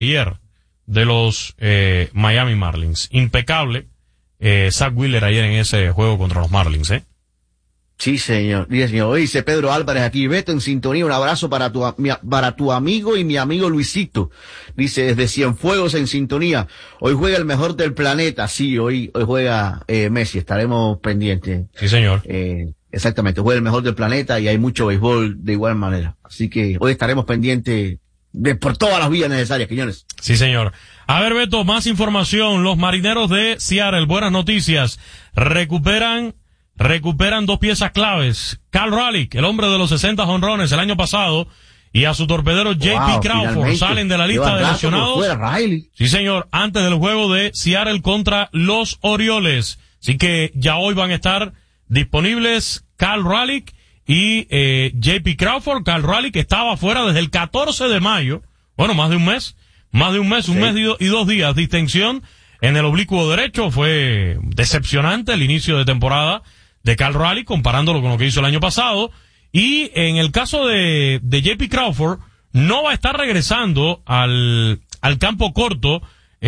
ayer de los Miami Marlins. Impecable Zach Wheeler ayer en ese juego contra los Marlins, ¿eh? Sí, señor. Dice Pedro Álvarez aquí, Beto, en sintonía, un abrazo para tu amigo y mi amigo Luisito. Dice, desde Cienfuegos en sintonía. Hoy juega el mejor del planeta. Sí, hoy juega Messi, estaremos pendientes. Sí, señor. Exactamente, juega el mejor del planeta y hay mucho béisbol de igual manera. Así que hoy estaremos pendientes por todas las vías necesarias, Quiñones. Sí, señor. A ver, Beto, más información. Los Marineros de Seattle, buenas noticias. Recuperan dos piezas claves. Cal Raleigh, el hombre de los 60 jonrones el año pasado, y a su torpedero JP Crawford finalmente salen de la lista de lesionados. Sí, señor, antes del juego de Seattle contra los Orioles. Así que ya hoy van a estar disponibles Cal Raleigh y JP Crawford. Cal Raleigh que estaba fuera desde el 14 de mayo. Bueno, más de un mes, un mes y 2 días. Distensión en el oblicuo derecho. Fue decepcionante el inicio de temporada de Cal Raleigh, comparándolo con lo que hizo el año pasado. Y en el caso de JP Crawford, no va a estar regresando al campo corto.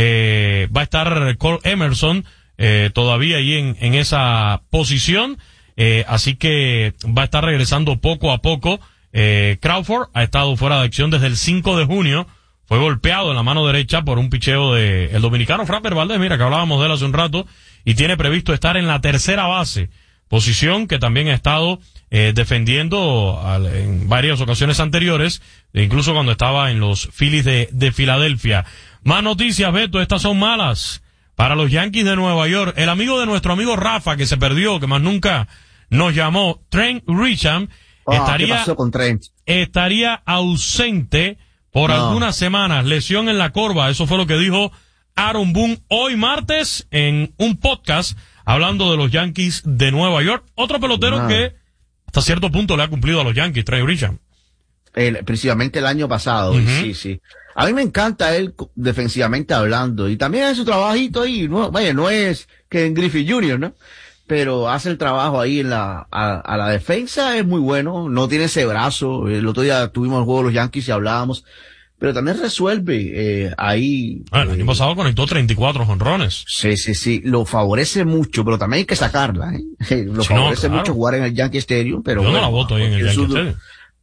Va a estar Cole Emerson todavía ahí en esa posición. Así que va a estar regresando poco a poco. Crawford ha estado fuera de acción desde el 5 de junio. Fue golpeado en la mano derecha por un picheo el dominicano Framber Valdez, mira, que hablábamos de él hace un rato, y tiene previsto estar en la tercera base, posición que también ha estado defendiendo en varias ocasiones anteriores, incluso cuando estaba en los Phillies de Filadelfia. Más noticias, Beto, estas son malas para los Yankees de Nueva York. El amigo de nuestro amigo Rafa, que se perdió, que más nunca nos llamó, Trent Grisham, ¿qué pasó con Trent? Estaría ausente por algunas semanas, lesión en la corva. Eso fue lo que dijo Aaron Boone hoy martes en un podcast hablando de los Yankees de Nueva York. Otro pelotero que hasta cierto punto le ha cumplido a los Yankees, Trey Grisham. Precisamente el año pasado, sí. A mí me encanta él defensivamente hablando, y también hace su trabajito ahí, no es Ken Griffey Jr., ¿no? Pero hace el trabajo ahí a la defensa, es muy bueno, no tiene ese brazo. El otro día tuvimos el juego de los Yankees y hablábamos, pero también resuelve ahí. El año pasado conectó 34 jonrones. Sí, lo favorece mucho, pero también hay que sacarla, Lo favorece mucho jugar en el Yankee Stadium, pero yo no la voto ahí en el Yankee Stadium.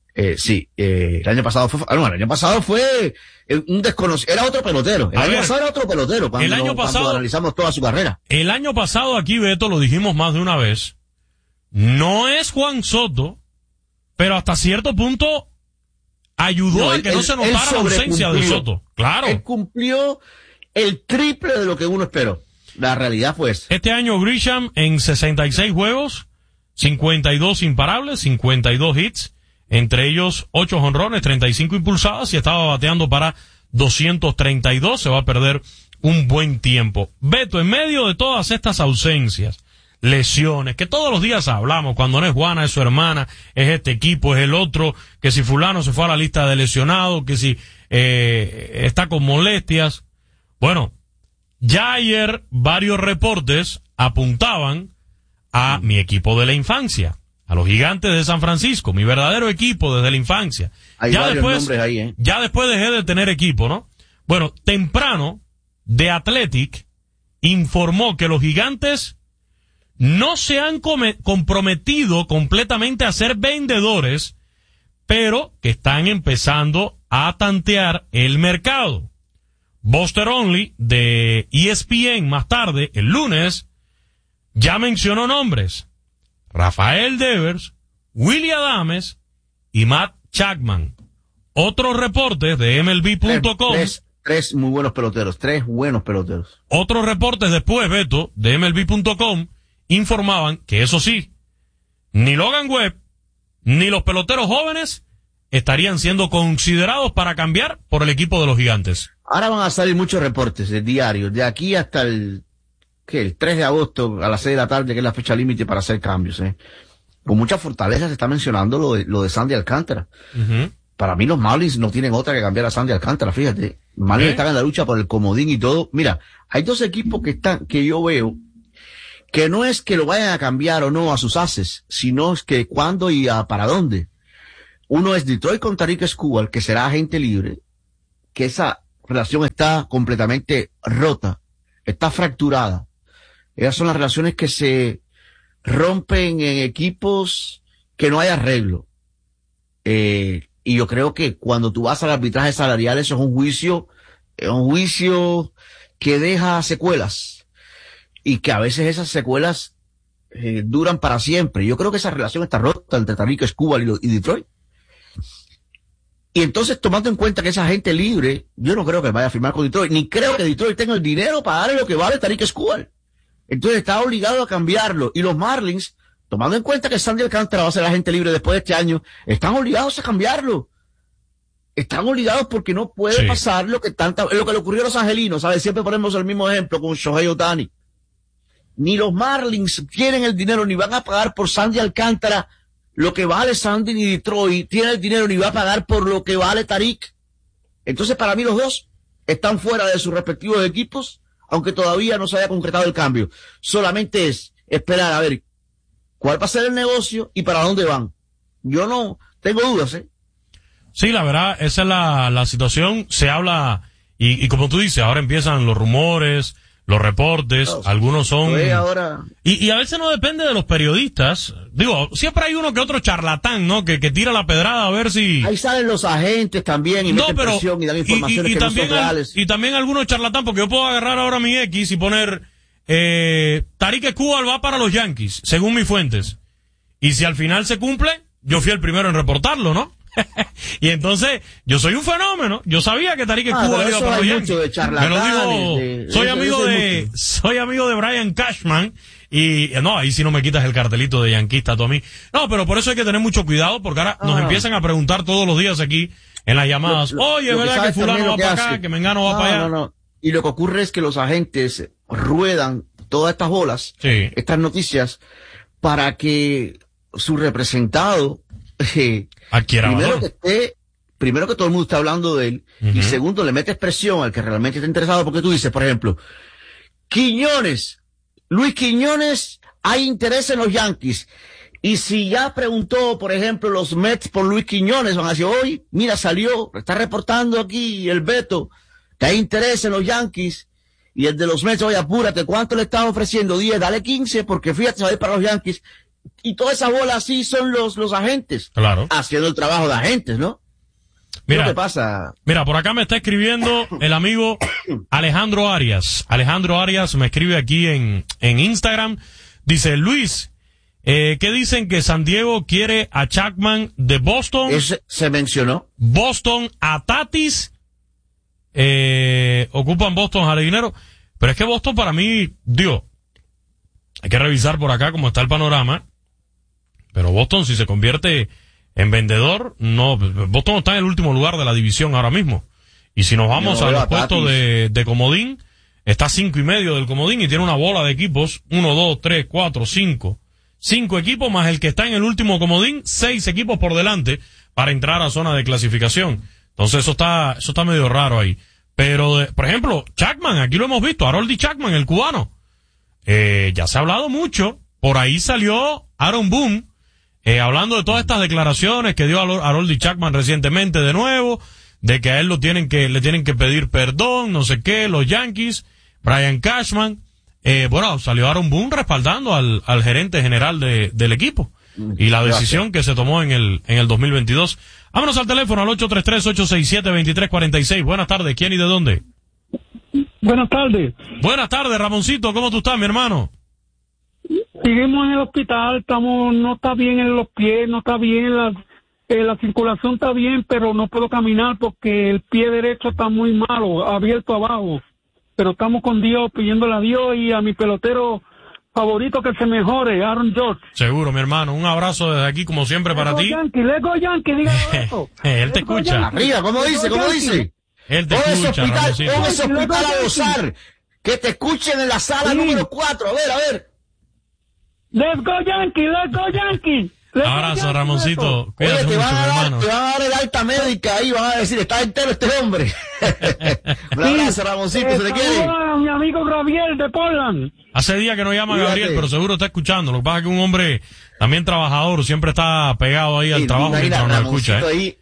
El año pasado fue un desconocido, era otro pelotero. El año pasado era otro pelotero cuando analizamos toda su carrera. El año pasado aquí, Beto, lo dijimos más de una vez, no es Juan Soto, pero hasta cierto punto ayudó a que no se notara la ausencia de Soto. Claro. Él cumplió el triple de lo que uno esperó. La realidad fue esa. Este año Grisham en 66 juegos, 52 imparables, 52 hits, entre ellos 8 jonrones, 35 impulsadas, y estaba bateando para 232. Se va a perder un buen tiempo. Beto, en medio de todas estas ausencias, lesiones, que todos los días hablamos, cuando no es Juana, es su hermana, es este equipo, es el otro, que si fulano se fue a la lista de lesionados, que si está con molestias. Bueno, ya ayer varios reportes apuntaban a mi equipo de la infancia, a los Gigantes de San Francisco, mi verdadero equipo desde la infancia. Hay varios nombres ahí, Ya después dejé de tener equipo, ¿no? Bueno, temprano, The Athletic informó que los Gigantes no se han comprometido completamente a ser vendedores, pero que están empezando a tantear el mercado. Buster Olney de ESPN más tarde, el lunes, ya mencionó nombres: Rafael Devers, Willy Adames y Matt Chapman. Otros reportes de MLB.com. Tres muy buenos peloteros, 3 buenos peloteros. Otros reportes después, Beto, de MLB.com, informaban que eso sí, ni Logan Webb, ni los peloteros jóvenes estarían siendo considerados para cambiar por el equipo de los Gigantes. Ahora van a salir muchos reportes diarios, de aquí hasta el 3 de agosto a las 6 de la tarde, que es la fecha límite para hacer cambios, Con mucha fortaleza se está mencionando lo de Sandy Alcántara. Para mí los Marlins no tienen otra que cambiar a Sandy Alcántara, fíjate. Marlins están en la lucha por el comodín y todo. Mira, hay 2 equipos que yo veo que no es que lo vayan a cambiar o no a sus ases, sino es que cuándo y para dónde. Uno es Detroit con Tarik Skubal, que será agente libre, que esa relación está completamente rota, está fracturada. Esas son las relaciones que se rompen en equipos que no hay arreglo. Y yo creo que cuando tú vas al arbitraje salarial, eso es un juicio que deja secuelas y que a veces esas secuelas duran para siempre. Yo creo que esa relación está rota entre Tarik Skubal y Detroit. Y entonces, tomando en cuenta que esa gente libre, yo no creo que vaya a firmar con Detroit, ni creo que Detroit tenga el dinero para darle lo que vale Tarik Skubal. Entonces está obligado a cambiarlo. Y los Marlins, tomando en cuenta que Sandy Alcántara va a ser agente libre después de este año, están obligados a cambiarlo. Están obligados porque no puede pasar lo que le ocurrió a los angelinos, ¿sabes? Siempre ponemos el mismo ejemplo con Shohei Ohtani. Ni los Marlins tienen el dinero, ni van a pagar por Sandy Alcántara lo que vale Sandy, ni Detroit tiene el dinero, ni va a pagar por lo que vale Tarik. Entonces, para mí los dos están fuera de sus respectivos equipos, aunque todavía no se haya concretado el cambio. Solamente es esperar a ver cuál va a ser el negocio y para dónde van. Yo no tengo dudas, ¿eh? Sí, la verdad, esa es la situación. Se habla, y como tú dices, ahora empiezan los rumores, los reportes, no, algunos son... Ahora... Y a veces no depende de los periodistas. Digo, siempre hay uno que otro charlatán, ¿no? Que tira la pedrada a ver si... Ahí salen los agentes también y meten presión y dan informaciones que no son reales. Y también algunos charlatán, porque yo puedo agarrar ahora mi X y poner... Tarik Skubal va para los Yankees, según mis fuentes. Y si al final se cumple, yo fui el primero en reportarlo, ¿no? Y entonces, yo soy un fenómeno. Yo sabía que Tarik Skubal iba para los Yankees. Me lo digo, soy amigo de Brian Cashman. Y no, ahí sí no me quitas el cartelito de yanquista tú a mí. No, pero por eso hay que tener mucho cuidado, porque ahora nos empiezan a preguntar todos los días aquí en las llamadas. Oye, ¿es verdad que fulano va para acá, que mengano va para allá? No. Y lo que ocurre es que los agentes ruedan todas estas bolas, estas noticias, para que su representado primero que todo el mundo está hablando de él, y segundo, le metes presión al que realmente está interesado, porque tú dices, por ejemplo, Luis Quiñones, hay interés en los Yankees. Y si ya preguntó, por ejemplo, los Mets por Luis Quiñones, van a decir, hoy, mira, está reportando aquí el Beto, que hay interés en los Yankees. Y el de los Mets, oye, apúrate, ¿cuánto le están ofreciendo? 10, dale 15, porque fíjate, se va a ir para los Yankees. Y toda esa bola así son los agentes. Claro. Haciendo el trabajo de agentes, ¿no? Mira, ¿qué pasa? Mira, por acá me está escribiendo el amigo Alejandro Arias. Alejandro Arias me escribe aquí en Instagram. Dice, Luis, ¿qué dicen que San Diego quiere a Chapman de Boston? Se mencionó. Boston a Tatis. Ocupan Boston a dinero. Pero es que Boston para mí, digo, hay que revisar por acá cómo está el panorama. Pero Boston, si se convierte en vendedor, no, Boston está en el último lugar de la división ahora mismo. Y si nos vamos a los puestos de comodín, está 5.5 del comodín y tiene una bola de equipos, 1, 2, 3, 4, 5. 5 equipos más el que está en el último comodín, 6 equipos por delante para entrar a zona de clasificación. Entonces eso está medio raro ahí. Pero, por ejemplo, Chapman, aquí lo hemos visto, Harold Chapman, el cubano. Ya se ha hablado mucho, por ahí salió Aaron Boone, hablando de todas estas declaraciones que dio Harold Chapman recientemente de nuevo, de que a él le tienen que pedir perdón, no sé qué, los Yankees, Brian Cashman, bueno, salió Aaron Boone respaldando al gerente general del equipo, y la decisión que se tomó en el 2022. Vámonos al teléfono al 833-867-2346. Buenas tardes, ¿quién y de dónde? Buenas tardes. Buenas tardes, Ramoncito, ¿cómo tú estás, mi hermano? Seguimos en el hospital, no está bien en los pies, no está bien, la circulación está bien, pero no puedo caminar porque el pie derecho está muy malo, abierto abajo. Pero estamos con Dios, pidiéndole a Dios y a mi pelotero favorito que se mejore, Aaron George. Seguro, mi hermano, un abrazo desde aquí como siempre para ti. Let's go Yankee, dígale eso. Él te escucha. Arriba, ¿cómo dice? Él te escucha, Ramoncito. Pon ese hospital a gozar, que te escuchen en la sala número 4, a ver. Let's go Yankee. Abrazo, Ramoncito. Cuídate mucho, mi hermano. Te van a dar el alta médica ahí, van a decir, está entero este hombre. Un abrazo, Ramoncito, se te quiere. Mi amigo Gabriel de Portland. Hace días que no llama a Gabriel, pero seguro está escuchando. Lo que pasa es que un hombre también trabajador, siempre está pegado ahí al trabajo mientras nos escucha. Ahí,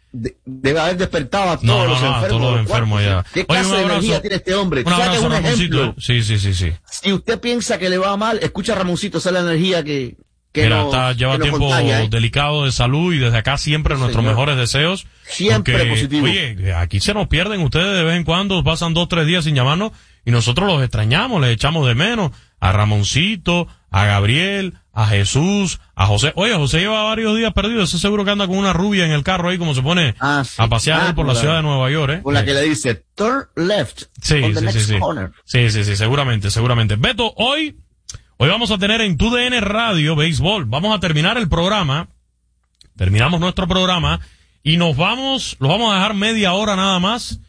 debe haber despertado a todos los enfermos. A todos los enfermos ya. ¿Qué clase de energía tiene este hombre? Un abrazo, un Ramoncito. ejemplo. Sí. Si usted piensa que le va mal, escucha a Ramoncito, esa es la energía que mira, lleva tiempo contagia, delicado de salud y desde acá siempre nuestros mejores deseos. Siempre positivo. Oye, aquí se nos pierden ustedes de vez en cuando, pasan 2 o 3 días sin llamarnos y nosotros los extrañamos, les echamos de menos a Ramoncito, a Gabriel, a Jesús, a José. Oye, José lleva varios días perdido, eso seguro que anda con una rubia en el carro ahí como se pone a pasear por la ciudad de Nueva York, Con la que le dice, turn left, on the next corner. Sí, seguramente. Beto, hoy vamos a tener en TUDN Radio Béisbol, vamos a terminar el programa, terminamos nuestro programa y los vamos a dejar media hora nada más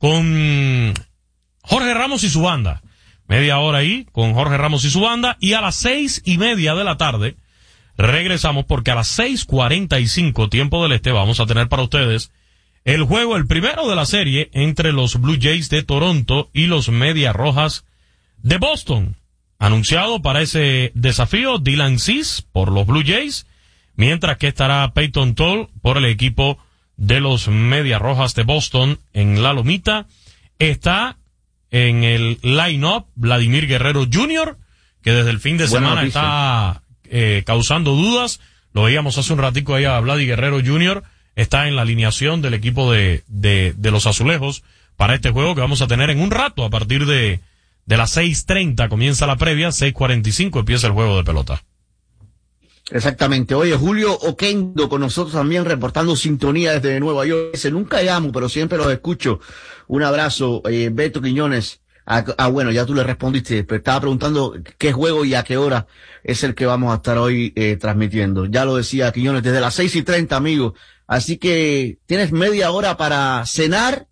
con Jorge Ramos y su banda. Media hora ahí con Jorge Ramos y su banda y a las 6:30 de la tarde regresamos porque a las 6:45 tiempo del este vamos a tener para ustedes el juego, el primero de la serie entre los Blue Jays de Toronto y los Medias Rojas de Boston. Anunciado para ese desafío Dylan Cease por los Blue Jays, mientras que estará Peyton Toll por el equipo de los Medias Rojas de Boston en la lomita. Está en el line-up Vladimir Guerrero Jr., que desde el fin de semana está causando dudas. Lo veíamos hace un ratico ahí a Vladimir Guerrero Jr., está en la alineación del equipo de los Azulejos para este juego que vamos a tener en un rato. A partir de las 6:30 comienza la previa, 6:45 empieza el juego de pelota. Exactamente. Oye, Julio Oquendo con nosotros también reportando sintonía desde Nueva York. Dice, nunca llamo, pero siempre los escucho. Un abrazo, Beto Quiñones. Bueno, ya tú le respondiste, pero estaba preguntando qué juego y a qué hora es el que vamos a estar hoy transmitiendo. Ya lo decía Quiñones, desde las 6:30, amigo. Así que tienes media hora para cenar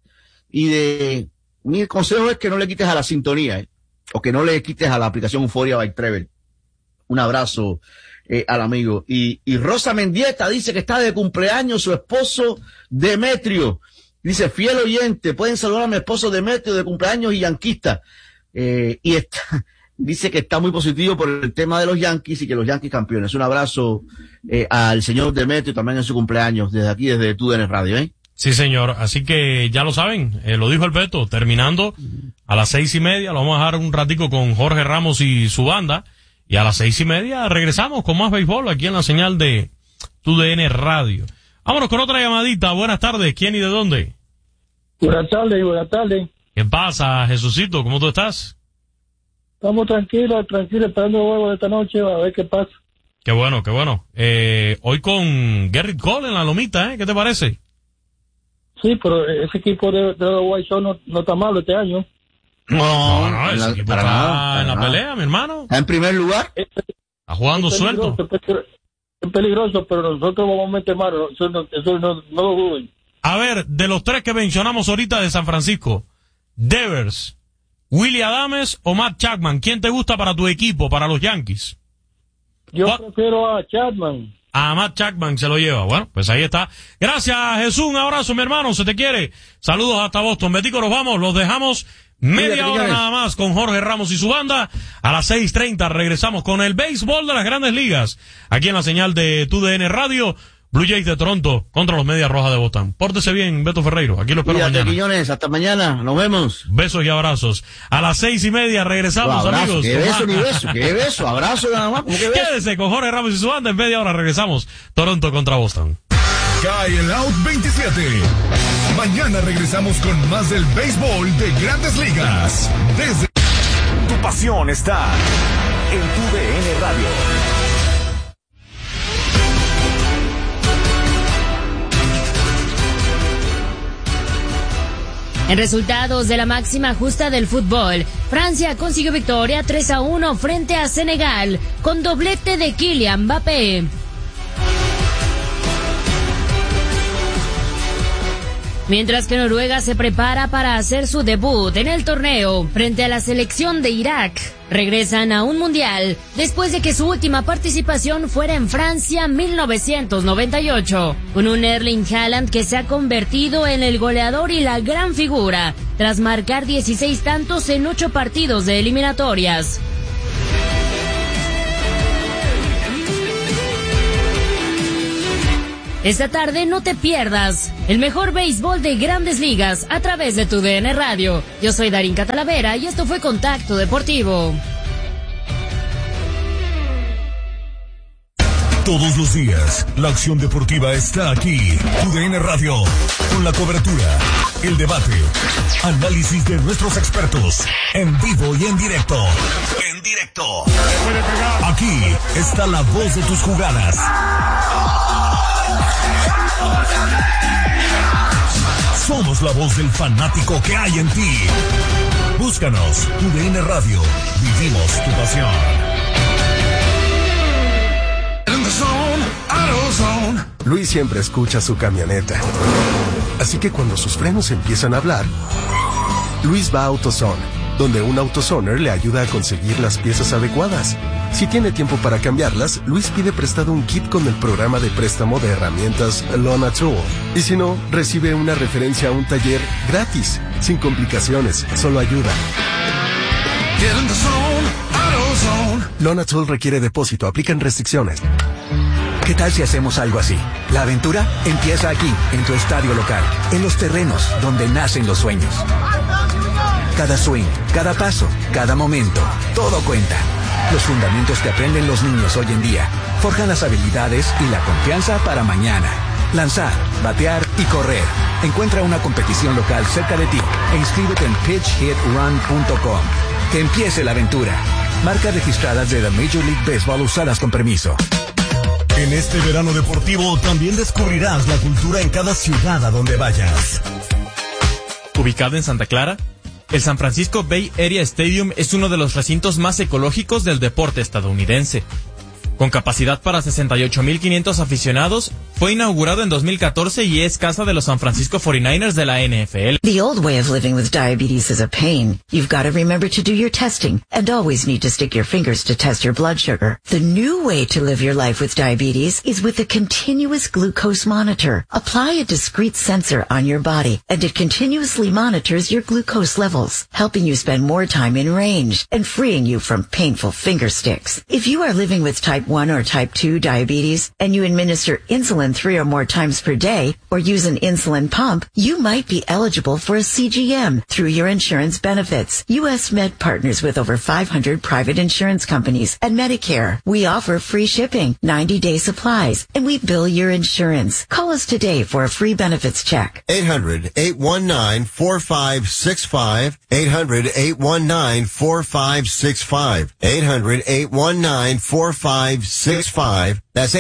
y mi consejo es que no le quites a la sintonía, o que no le quites a la aplicación Euforia by Trevel. Un abrazo al amigo. Y Rosa Mendieta dice que está de cumpleaños su esposo Demetrio. Dice, fiel oyente, pueden saludar a mi esposo Demetrio de cumpleaños y yanquista. Dice que está muy positivo por el tema de los Yankees y que los Yankees campeones. Un abrazo al señor Demetrio también en su cumpleaños, desde aquí, desde TUDN Radio, Sí, señor. Así que ya lo saben, lo dijo el Beto, terminando a las 6:30, lo vamos a dejar un ratico con Jorge Ramos y su banda, y a las 6:30 regresamos con más béisbol aquí en la señal de TUDN Radio. Vámonos con otra llamadita. Buenas tardes. ¿Quién y de dónde? Buenas tardes. ¿Qué pasa, Jesucito? ¿Cómo tú estás? Estamos tranquilos, esperando el juego de esta noche, a ver qué pasa. Qué bueno. Hoy con Gerrit Cole en la lomita, ¿qué te parece? Sí, pero ese equipo de los White Sox no está malo este año. No, ese equipo está en la pelea, mi hermano. ¿Está en primer lugar? Está jugando suelto. Es peligroso, pero nosotros vamos a meter mano, eso no lo duden. A ver, de los 3 que mencionamos ahorita de San Francisco, Devers, Willy Adames o Matt Chapman, ¿quién te gusta para tu equipo, para los Yankees? Yo prefiero a Chapman. A Matt Chapman se lo lleva. Bueno, pues ahí está. Gracias, Jesús. Un abrazo, mi hermano. Se te quiere. Saludos hasta Boston. Betico, nos vamos. Los dejamos media hora nada más con Jorge Ramos y su banda. A las 6:30 regresamos con el béisbol de las Grandes Ligas. Aquí en la señal de TUDN Radio. Blue Jays de Toronto contra los Medias Rojas de Boston. Pórtese bien, Beto Ferreiro. Aquí lo espero mañana. Quiñones, hasta mañana. Nos vemos. Besos y abrazos. A las 6:30 regresamos, amigos. Qué beso ni beso. Qué beso. Abrazo nada más. ¿Cómo que beso? Quédese con Jorge Ramos y su banda. En media hora regresamos. Toronto contra Boston. Cae el out 27. Mañana regresamos con más del béisbol de Grandes Ligas. Desde tu pasión está en TUDN Radio. En resultados de la máxima justa del fútbol, Francia consiguió victoria 3-1 frente a Senegal, con doblete de Kylian Mbappé. Mientras que Noruega se prepara para hacer su debut en el torneo frente a la selección de Irak, regresan a un mundial después de que su última participación fuera en Francia 1998, con un Erling Haaland que se ha convertido en el goleador y la gran figura, tras marcar 16 tantos en 8 partidos de eliminatorias. Esta tarde no te pierdas el mejor béisbol de Grandes Ligas a través de tu DN Radio. Yo soy Darín Catalavera y esto fue Contacto Deportivo. Todos los días, la acción deportiva está aquí. TUDN Radio, con la cobertura, el debate, análisis de nuestros expertos, en vivo y en directo. En directo. Aquí está la voz de tus jugadas. Somos la voz del fanático que hay en ti. Búscanos, TUDN Radio. Vivimos tu pasión. Luis siempre escucha su camioneta. Así que cuando sus frenos empiezan a hablar, Luis va a AutoZone, donde un AutoZoner le ayuda a conseguir las piezas adecuadas. Si tiene tiempo para cambiarlas, Luis pide prestado un kit con el programa de préstamo de herramientas Lonatul. Y si no, recibe una referencia a un taller gratis, sin complicaciones, solo ayuda. Lonatul requiere depósito, aplican restricciones. ¿Qué tal si hacemos algo así? La aventura empieza aquí, en tu estadio local, en los terrenos donde nacen los sueños. Cada swing, cada paso, cada momento, todo cuenta. Los fundamentos que aprenden los niños hoy en día forjan las habilidades y la confianza para mañana. Lanzar, batear y correr. Encuentra una competición local cerca de ti e inscríbete en pitchhitrun.com. Que empiece la aventura. Marcas registradas de la Major League Baseball usadas con permiso. En este verano deportivo también descubrirás la cultura en cada ciudad a donde vayas. Ubicado en Santa Clara, el San Francisco Bay Area Stadium es uno de los recintos más ecológicos del deporte estadounidense. Con capacidad para 68,500 aficionados, fue inaugurado en 2014 y es casa de los San Francisco 49ers de la NFL. The old way of living with diabetes is a pain. You've got to remember to do your testing and always need to stick your fingers to test your blood sugar. The new way to live your life with diabetes is with a continuous glucose monitor. Apply a discrete sensor on your body and it continuously monitors your glucose levels, helping you spend more time in range and freeing you from painful finger sticks. If you are living with type 1 or type 2 diabetes and you administer insulin 3 or more times per day or use an insulin pump, you might be eligible for a CGM through your insurance benefits. U.S. Med partners with over 500 private insurance companies and Medicare. We offer free shipping, 90-day supplies, and we bill your insurance. Call us today for a free benefits check. 800-819-4565. 800-819-4565. 800-819-4565. That's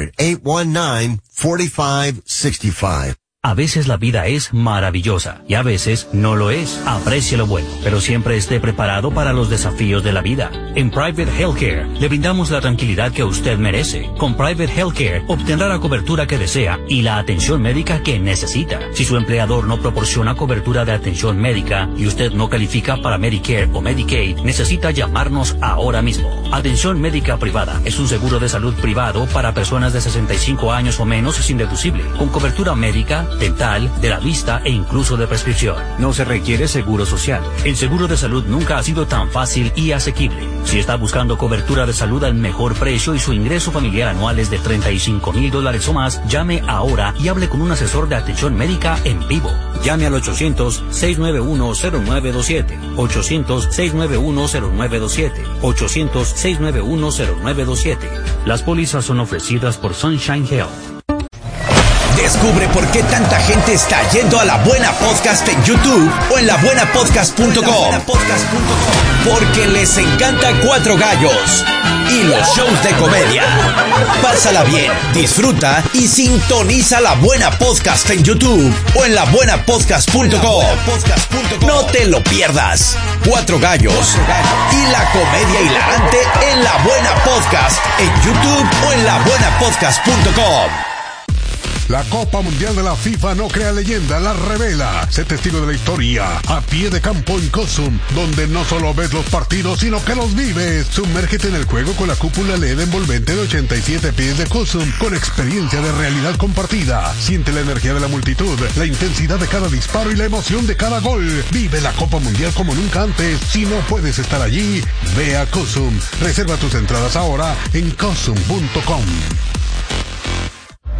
800-819-4565. A veces la vida es maravillosa y a veces no lo es. Aprecie lo bueno, pero siempre esté preparado para los desafíos de la vida. En Private Healthcare le brindamos la tranquilidad que usted merece. Con Private Healthcare obtendrá la cobertura que desea y la atención médica que necesita. Si su empleador no proporciona cobertura de atención médica y usted no califica para Medicare o Medicaid, necesita llamarnos ahora mismo. Atención médica privada es un seguro de salud privado para personas de 65 años o menos sin deducible, con cobertura médica, dental, de la vista e incluso de prescripción. No se requiere seguro social. El seguro de salud nunca ha sido tan fácil y asequible. Si está buscando cobertura de salud al mejor precio y su ingreso familiar anual es de $35,000 o más, llame ahora y hable con un asesor de atención médica en vivo. Llame al 800-691-0927. 800-691-0927. 800-691-0927. Las pólizas son ofrecidas por Sunshine Health. Descubre por qué tanta gente está yendo a La Buena Podcast en YouTube o en labuenapodcast.com. Porque les encanta Cuatro Gallos y los shows de comedia. Pásala bien, disfruta y sintoniza La Buena Podcast en YouTube o en labuenapodcast.com. No te lo pierdas. Cuatro Gallos y la comedia hilarante en La Buena Podcast en YouTube o en labuenapodcast.com. La Copa Mundial de la FIFA no crea leyenda, la revela. Sé testigo de la historia a pie de campo en Cosum, donde no solo ves los partidos, sino que los vives. Sumérgete en el juego con la cúpula LED envolvente de 87 pies de Cosum, con experiencia de realidad compartida. Siente la energía de la multitud, la intensidad de cada disparo y la emoción de cada gol. Vive la Copa Mundial como nunca antes. Si no puedes estar allí, ve a Cosum. Reserva tus entradas ahora en cosum.com.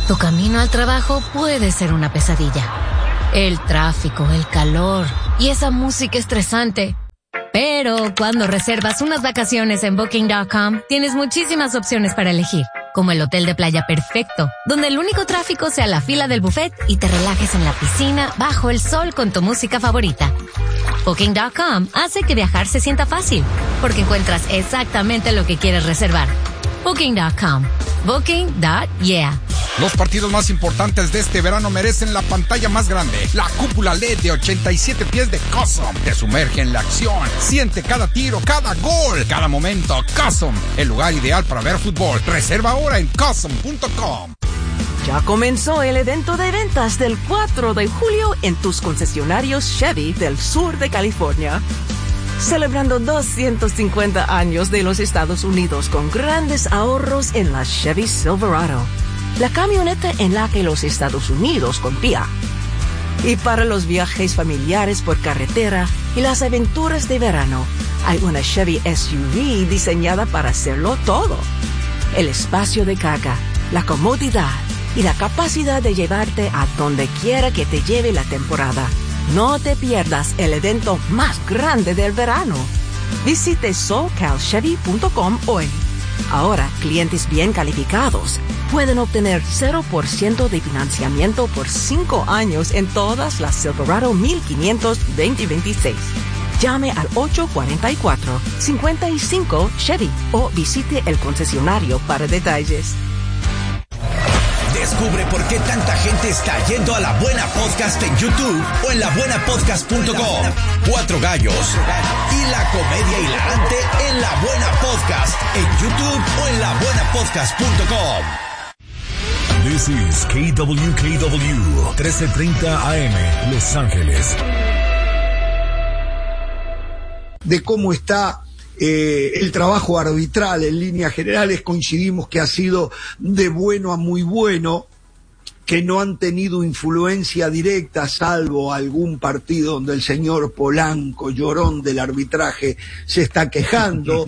Tu camino al trabajo puede ser una pesadilla. El tráfico, el calor y esa música estresante. Pero cuando reservas unas vacaciones en Booking.com, tienes muchísimas opciones para elegir, como el hotel de playa perfecto, donde el único tráfico sea la fila del buffet y te relajes en la piscina bajo el sol con tu música favorita. Booking.com hace que viajar se sienta fácil, porque encuentras exactamente lo que quieres reservar. Booking.com. Booking.yeah. Los partidos más importantes de este verano merecen la pantalla más grande, la cúpula LED de 87 pies de Custom. Te sumerge en la acción, siente cada tiro, cada gol, cada momento. Custom, el lugar ideal para ver fútbol. Reserva ahora en Custom.com. Ya comenzó el evento de ventas del 4 de julio en tus concesionarios Chevy del sur de California. Celebrando 250 años de los Estados Unidos con grandes ahorros en la Chevy Silverado, la camioneta en la que los Estados Unidos confía. Y para los viajes familiares por carretera y las aventuras de verano, hay una Chevy SUV diseñada para hacerlo todo. El espacio de carga, la comodidad y la capacidad de llevarte a donde quiera que te lleve la temporada. No te pierdas el evento más grande del verano. Visite SoCalChevy.com hoy. Ahora, clientes bien calificados pueden obtener 0% de financiamiento por 5 años en todas las Silverado 1500 2026. Llame al 844-55-CHEVY o visite el concesionario para detalles. Descubre por qué tanta gente está yendo a La Buena Podcast en YouTube o en labuenapodcast.com. 4 gallos y la comedia hilarante en La Buena Podcast en YouTube o en labuenapodcast.com. This is KWKW 1330 AM Los Ángeles. De cómo está el trabajo arbitral en líneas generales, coincidimos que ha sido de bueno a muy bueno, que no han tenido influencia directa, salvo algún partido donde el señor Polanco, llorón del arbitraje, se está quejando,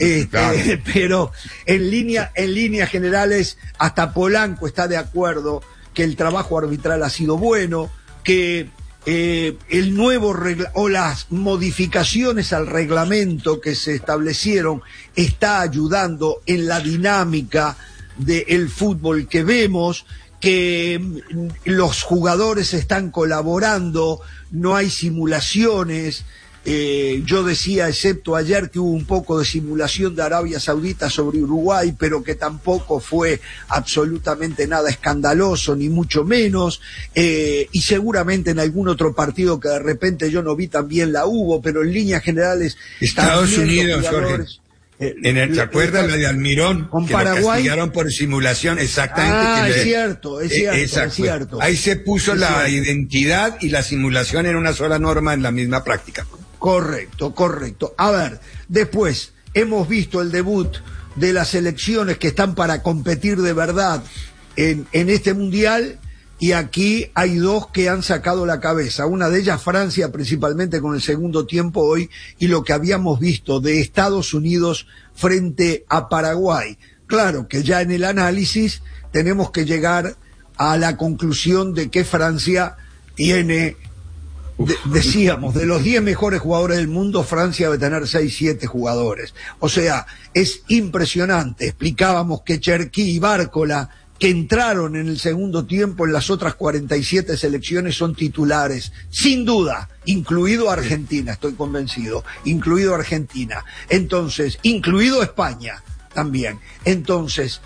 pero en líneas generales hasta Polanco está de acuerdo que el trabajo arbitral ha sido bueno, que el nuevo o las modificaciones al reglamento que se establecieron está ayudando en la dinámica del fútbol que vemos, que los jugadores están colaborando, no hay simulaciones. Yo decía, excepto ayer, que hubo un poco de simulación de Arabia Saudita sobre Uruguay, pero que tampoco fue absolutamente nada escandaloso, ni mucho menos, y seguramente en algún otro partido que de repente yo no vi también la hubo, pero en líneas generales Estados Unidos, Jorge. ¿Te acuerdas la de Almirón? Con que Paraguay. Lo castigaron por simulación, exactamente. Es cierto. Ahí se puso la identidad y la simulación en una sola norma en la misma práctica. Correcto. A ver, después hemos visto el debut de las selecciones que están para competir de verdad en este mundial, y aquí hay 2 que han sacado la cabeza. Una de ellas Francia, principalmente con el segundo tiempo hoy, y lo que habíamos visto de Estados Unidos frente a Paraguay. Claro que ya en el análisis tenemos que llegar a la conclusión de que Francia tiene, decíamos, de los 10 mejores jugadores del mundo, Francia debe tener 6-7 jugadores. O sea, es impresionante. Explicábamos que Cherki y Bárcola, que entraron en el segundo tiempo en las otras 47 selecciones, son titulares, sin duda, incluido Argentina, estoy convencido, incluido Argentina. Entonces, incluido España también. Entonces,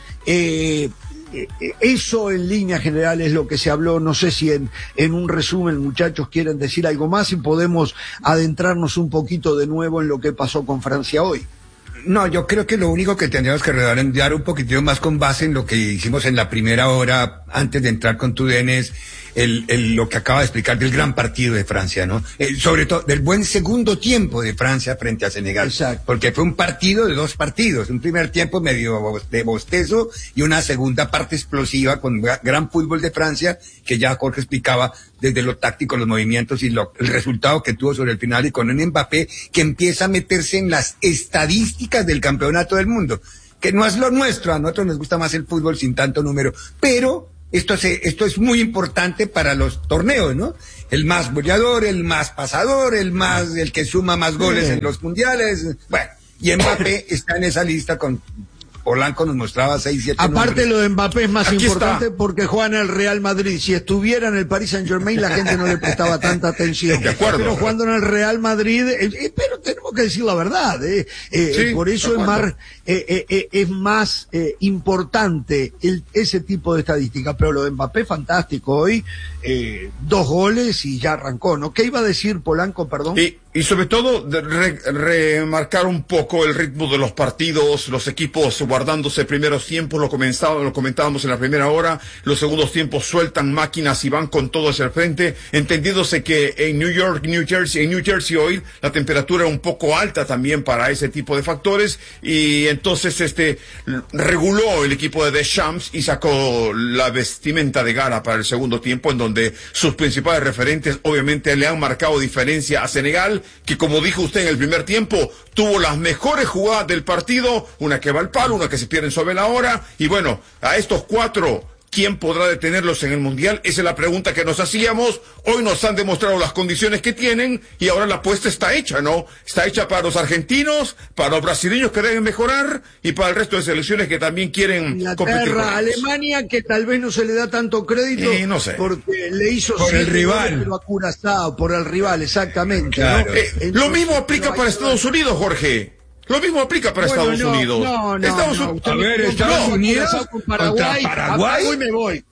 eso en líneas generales es lo que se habló. No sé si en un resumen, muchachos, quieren decir algo más y podemos adentrarnos un poquito de nuevo en lo que pasó con Francia hoy. No, yo creo que lo único que tendríamos que redondear un poquitito más con base en lo que hicimos en la primera hora, antes de entrar con Tudén, es lo que acaba de explicar del gran partido de Francia, ¿no? Sobre todo del buen segundo tiempo de Francia frente a Senegal. Exacto. Porque fue un partido de 2 partidos, un primer tiempo medio de bostezo y una segunda parte explosiva con gran fútbol de Francia, que ya Jorge explicaba desde lo táctico, los movimientos y el resultado que tuvo sobre el final, y con un Mbappé que empieza a meterse en las estadísticas del campeonato del mundo, que no es lo nuestro. A nosotros nos gusta más el fútbol sin tanto número, pero esto es muy importante para los torneos, ¿no? El más goleador, el más pasador, el que suma más goles en los mundiales. Bueno, y Mbappé está en esa lista con Polanco nos mostraba 6-7 Aparte nombres. lo de Mbappé es más Aquí importante está. porque juega en el Real Madrid. Si estuviera en el Paris Saint-Germain la gente no le prestaba tanta atención. De acuerdo. Pero jugando en el Real Madrid, pero tenemos que decir la verdad. Sí, por eso es más importante ese tipo de estadística. Pero lo de Mbappé fantástico. Hoy 2 goles y ya arrancó, ¿no? ¿Qué iba a decir Polanco, perdón? Y sobre todo remarcar un poco el ritmo de los partidos, los equipos guardándose primeros tiempos, lo comentábamos en la primera hora, los segundos tiempos sueltan máquinas y van con todo hacia el frente, entendiéndose que en New Jersey hoy la temperatura es un poco alta también para ese tipo de factores, y entonces reguló el equipo de Deschamps y sacó la vestimenta de gala para el segundo tiempo, en donde sus principales referentes obviamente le han marcado diferencia a Senegal, que como dijo usted en el primer tiempo, tuvo las mejores jugadas del partido, una que va al palo, una que se pierde sobre la hora, y bueno, a estos 4, ¿quién podrá detenerlos en el Mundial? Esa es la pregunta que nos hacíamos. Hoy nos han demostrado las condiciones que tienen, y ahora la apuesta está hecha, ¿no? Está hecha para los argentinos, para los brasileños que deben mejorar, y para el resto de selecciones que también quieren competir. Inglaterra, Alemania, que tal vez no se le da tanto crédito, no sé, porque le hizo por el rival, pero a Curazao, por el rival, exactamente. Claro. ¿no? Entonces, lo mismo aplica para Estados Unidos, Jorge. Lo mismo aplica para Estados Unidos. A ver, Estados Unidos contra Paraguay. Apago y me voy.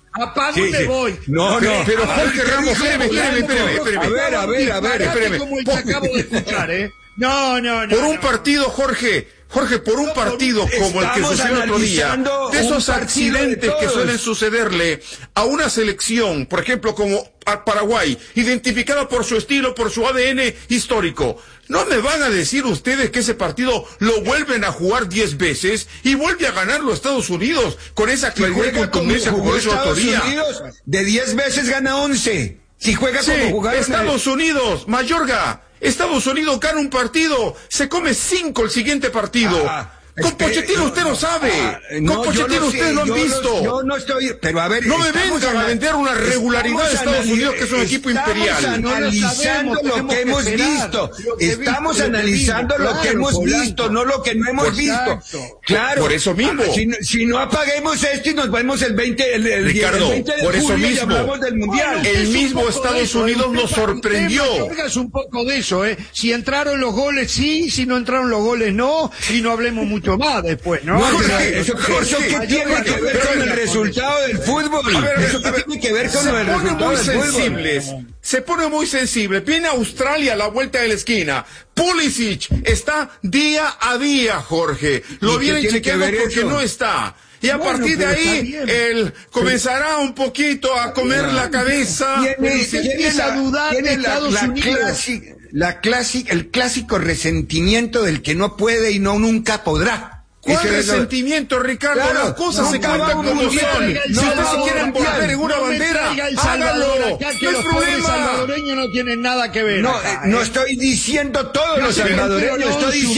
No, pero Jorge Ramos, espéreme. A ver, espéreme. Como el que acabo de escuchar, No. Por un partido, Jorge, por un partido como el que sucedió el otro día, de esos accidentes que suelen sucederle a una selección, por ejemplo, como a Paraguay, identificada por su estilo, por su ADN histórico, ¿no me van a decir ustedes que ese partido lo vuelven a jugar 10 veces y vuelve a ganarlo Estados Unidos con esa claridad y contundencia como hizo otro día? De 10 veces gana 11. Si juega como jugaron Estados Unidos, Mayorga, Estados Unidos gana un partido, se come 5 el siguiente partido. Con Pochettino usted lo sabe. Con Pochettino ustedes lo han visto. Yo no estoy, pero a ver. No me vengan a vender una regularidad de Estados Unidos, que es un equipo imperial. Estamos analizando lo que hemos visto. Estamos analizando lo que hemos visto, no lo que no hemos visto. Claro. Por eso mismo. Si no apaguemos esto y nos vemos el 20 Ricardo, el 20 de por eso julio y mismo. hablamos del Mundial. El mismo Estados Unidos nos sorprendió. Es un poco de eso, Si entraron los goles, sí. Si no entraron los goles, no. Y no hablemos mucho más después, ¿no? Eso que tiene que ver con el resultado del fútbol. Eso que tiene que ver con el resultado del fútbol. Se pone muy sensible. Viene Australia a la vuelta de la esquina. Pulisic está día a día, Jorge. Lo vienen chequeando porque no está. Y a partir de ahí, él comenzará un poquito a comer la cabeza. Tiene a dudar de Estados Unidos. El clásico resentimiento del que no puede y nunca podrá. ¿Cuál resentimiento, Ricardo? Claro, las cosas se cuentan como son. Si ustedes se quieren volver en una bandera, háganlo. No hay problema. Salvadoreños no tienen nada que ver. No estoy diciendo todos los salvadoreños,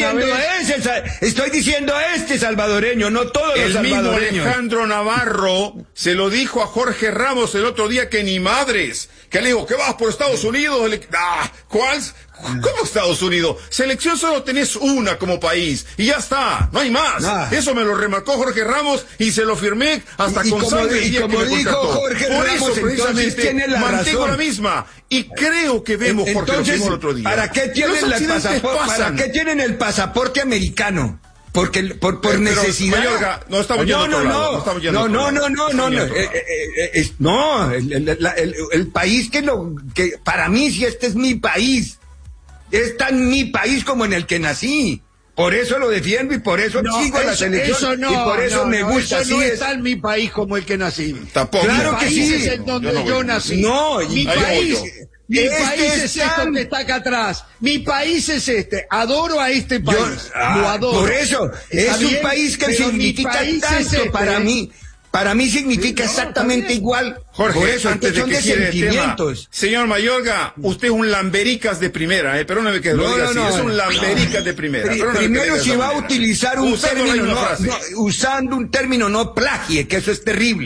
estoy diciendo este salvadoreño, no todos los salvadoreños. El mismo Alejandro Navarro se lo dijo a Jorge Ramos el otro día que ni madres. Que le dijo, ¿qué vas por Estados Unidos? ¿Cuál? ¿Cómo Estados Unidos? Selección solo tenés una como país y ya está, no hay más. Eso me lo remarcó Jorge Ramos y se lo firmé hasta con sangre el día que me contrató. Jorge Por Ramos, eso precisamente mantengo la misma y creo que vemos porque lo vimos el otro día. ¿Para qué tienen el pasaporte americano? Porque por necesidad. Mayorga, no estamos yendo a otro lado. El país que para mí, si este es mi país, es tan mi país como en el que nací. Por eso lo defiendo y por eso sigo a la selección y por eso me gusta. Eso no es tan mi país como el que nací. Tampoco. Claro que sí. Es en donde yo nací. Mi país es esto que está acá atrás. Mi país es este. Adoro a este país. Lo adoro. Por eso, es un país que significa tanto para mí. Para mí significa exactamente igual. Jorge, por eso, antes de que gire el tema, señor Mayorga, usted es un lambericas de primera, perdóneme que lo diga así, es un lambericas de primera. Primero, si va a utilizar un término, usando un término, no plagie, que eso es terrible.